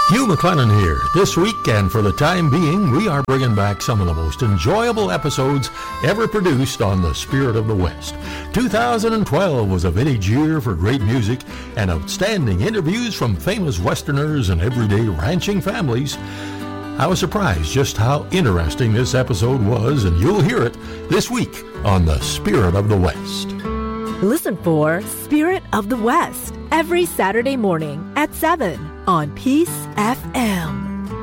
Hugh McLennan here. This week, and for the time being, we are bringing back some of the most enjoyable episodes ever produced on The Spirit of the West. 2012 was a vintage year for great music and outstanding interviews from famous Westerners and everyday ranching families. I was surprised just how interesting this episode was, and you'll hear it this week on The Spirit of the West. Listen for Spirit of the West every Saturday morning at 7 on Peace FM.